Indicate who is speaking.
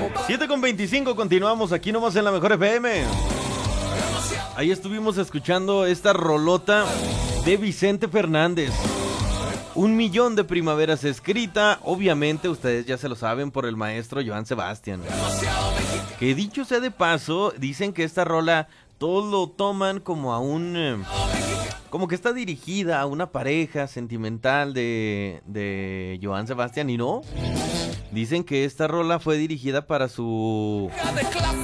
Speaker 1: 7:25, continuamos aquí nomás en la Mejor FM. Ahí estuvimos escuchando esta rolota de Vicente Fernández. 1,000,000 de primaveras escrita, obviamente ustedes ya se lo saben, por el maestro Joan Sebastián. Que dicho sea de paso, dicen que esta rola todos lo toman como a como que está dirigida a una pareja sentimental de Joan Sebastián, y no. Dicen que esta rola fue dirigida para su